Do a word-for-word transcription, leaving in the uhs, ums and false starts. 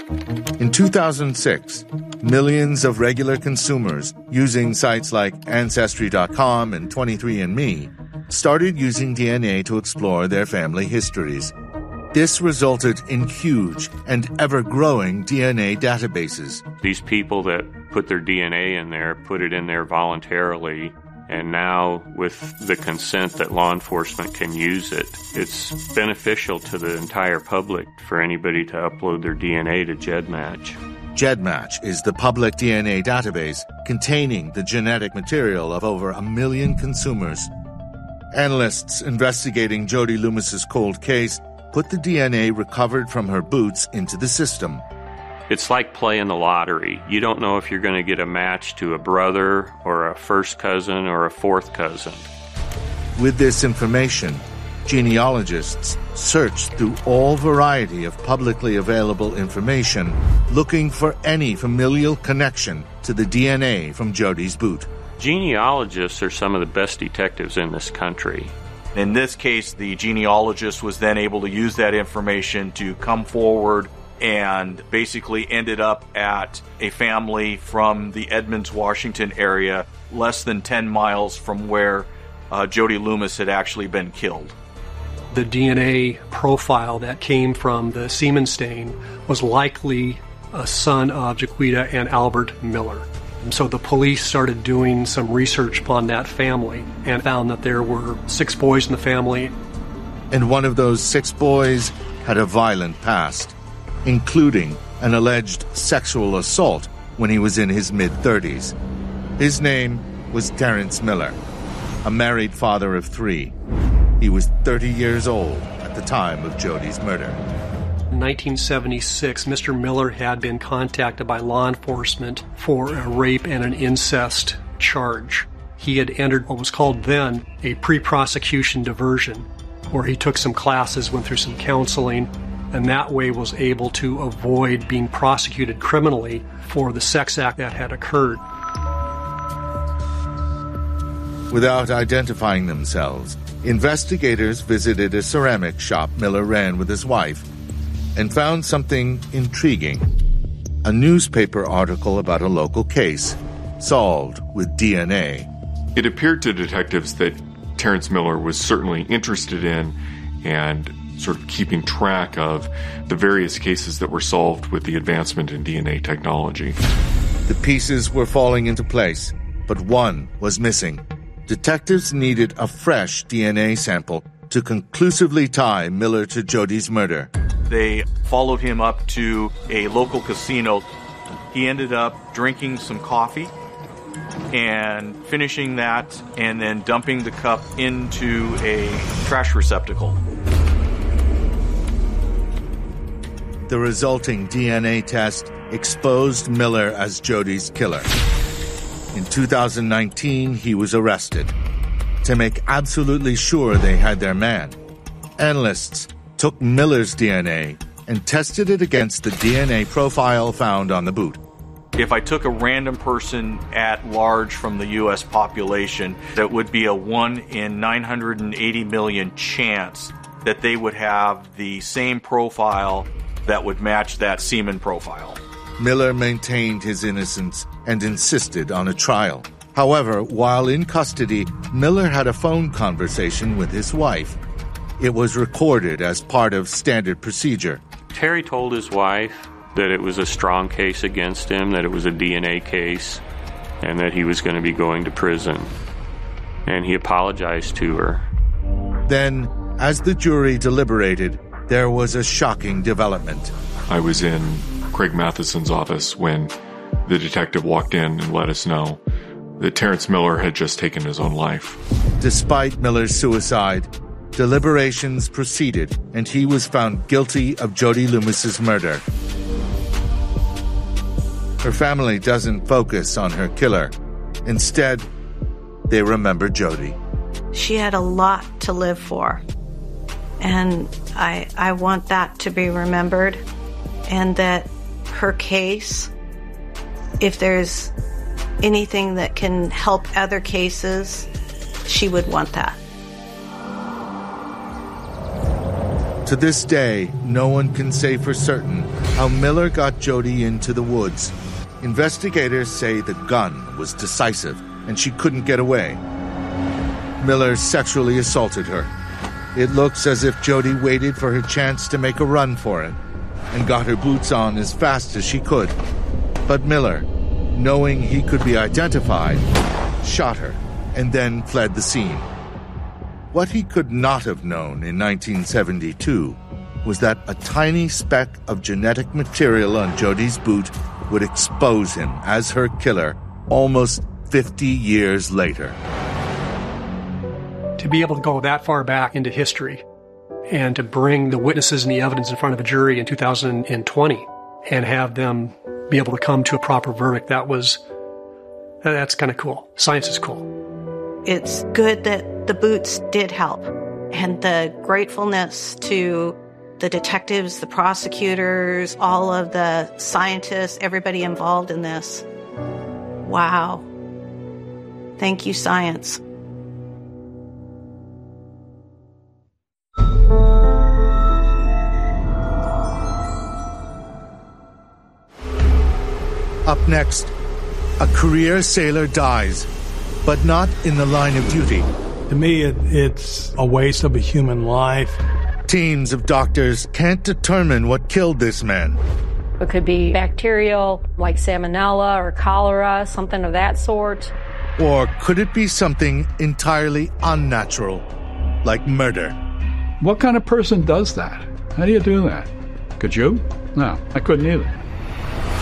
In two thousand six, millions of regular consumers using sites like Ancestry dot com and twenty-three and me started using D N A to explore their family histories. This resulted in huge and ever-growing D N A databases. These people that put their D N A in there put it in there voluntarily, and now with the consent that law enforcement can use it, it's beneficial to the entire public for anybody to upload their D N A to GEDmatch. GEDmatch is the public D N A database containing the genetic material of over a million consumers. Analysts investigating Jody Loomis's cold case put the D N A recovered from her boots into the system. It's like playing the lottery. You don't know if you're going to get a match to a brother or a first cousin or a fourth cousin. With this information, genealogists searched through all variety of publicly available information, looking for any familial connection to the D N A from Jody's boot. Genealogists are some of the best detectives in this country. In this case, the genealogist was then able to use that information to come forward and basically ended up at a family from the Edmonds, Washington area, less than ten miles from where uh, Jody Loomis had actually been killed. The D N A profile that came from the semen stain was likely a son of Jaquita and Albert Miller. So the police started doing some research upon that family and found that there were six boys in the family. And one of those six boys had a violent past, including an alleged sexual assault when he was in his mid-thirties. His name was Terrence Miller, a married father of three. He was thirty years old at the time of Jody's murder. In nineteen seventy-six, Mister Miller had been contacted by law enforcement for a rape and an incest charge. He had entered what was called then a pre-prosecution diversion, where he took some classes, went through some counseling, and that way was able to avoid being prosecuted criminally for the sex act that had occurred. Without identifying themselves, investigators visited a ceramic shop Miller ran with his wife and found something intriguing. A newspaper article about a local case, solved with D N A. It appeared to detectives that Terrence Miller was certainly interested in and sort of keeping track of the various cases that were solved with the advancement in D N A technology. The pieces were falling into place, but one was missing. Detectives needed a fresh D N A sample to conclusively tie Miller to Jody's murder. They followed him up to a local casino. He ended up drinking some coffee and finishing that and then dumping the cup into a trash receptacle. The resulting D N A test exposed Miller as Jody's killer. In two thousand nineteen, he was arrested. To make absolutely sure they had their man, analysts took Miller's D N A and tested it against the D N A profile found on the boot. If I took a random person at large from the U S population, that would be a one in nine hundred eighty million chance that they would have the same profile that would match that semen profile. Miller maintained his innocence and insisted on a trial. However, while in custody, Miller had a phone conversation with his wife. It was recorded as part of standard procedure. Terry told his wife that it was a strong case against him, that it was a D N A case, and that he was going to be going to prison. And he apologized to her. Then, as the jury deliberated, there was a shocking development. I was in Craig Matheson's office when the detective walked in and let us know that Terrence Miller had just taken his own life. Despite Miller's suicide, deliberations proceeded and he was found guilty of Jody Loomis's murder. Her family doesn't focus on her killer. Instead, they remember Jody. She had a lot to live for. And I, I want that to be remembered. And that her case, if there's anything that can help other cases, she would want that. To this day, no one can say for certain how Miller got Jody into the woods. Investigators say the gun was decisive and she couldn't get away. Miller sexually assaulted her. It looks as if Jody waited for her chance to make a run for it and got her boots on as fast as she could. But Miller, knowing he could be identified, shot her and then fled the scene. What he could not have known in nineteen seventy-two was that a tiny speck of genetic material on Jody's boot would expose him as her killer almost fifty years later. To be able to go that far back into history and to bring the witnesses and the evidence in front of a jury in two thousand twenty and have them be able to come to a proper verdict, that was, that's kind of cool. Science is cool. It's good that the boots did help, and the gratefulness to the detectives, the prosecutors, all of the scientists, everybody involved in this. Wow. Thank you, science. Up next, a career sailor dies, but not in the line of duty. To me, it, it's a waste of a human life. Teams of doctors can't determine what killed this man. It could be bacterial, like salmonella or cholera, something of that sort. Or could it be something entirely unnatural, like murder? What kind of person does that? How do you do that? Could you? No, I couldn't either.